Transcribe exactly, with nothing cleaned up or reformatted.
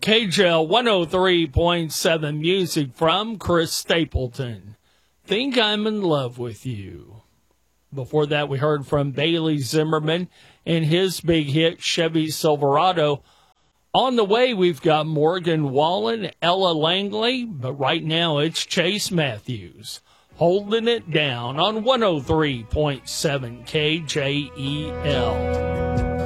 K J L one oh three point seven music from Chris Stapleton. Think I'm in Love with You. Before that, we heard from Bailey Zimmerman and his big hit, Chevy Silverado. On the way, we've got Morgan Wallen, Ella Langley, but right now it's Chase Matthews holding it down on one oh three point seven K J E L.